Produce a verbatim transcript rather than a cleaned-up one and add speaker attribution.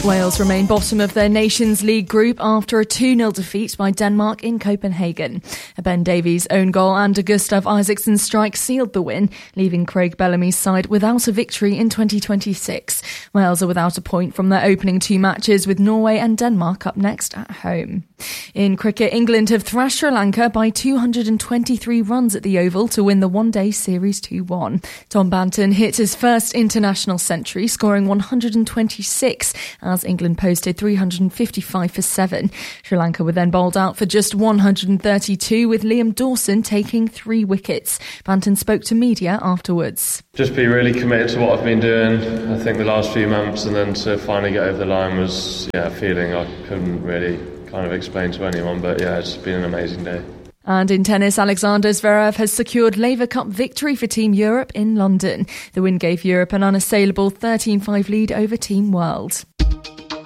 Speaker 1: Wales remain bottom of their Nations League group after a two nil defeat by Denmark in Copenhagen. A Ben Davies own goal and a Gustav Isaacson strike sealed the win, leaving Craig Bellamy's side without a victory in twenty twenty-six. Wales are without a point from their opening two matches, with Norway and Denmark up next at home. In cricket, England have thrashed Sri Lanka by two hundred twenty-three runs at the Oval to win the one-day series two one. Tom Banton hit his first international century, scoring one hundred twenty-six, as England posted three hundred fifty-five for seven. Sri Lanka were then bowled out for just one hundred thirty-two, with Liam Dawson taking three wickets. Banton spoke to media afterwards.
Speaker 2: Just be really committed to what I've been doing, I think, the last few months, and then to finally get over the line was yeah, a feeling I couldn't really kind of explain to anyone, but yeah, it's been an amazing day.
Speaker 1: And in tennis, Alexander Zverev has secured Laver Cup victory for Team Europe in London. The win gave Europe an unassailable thirteen five lead over Team World.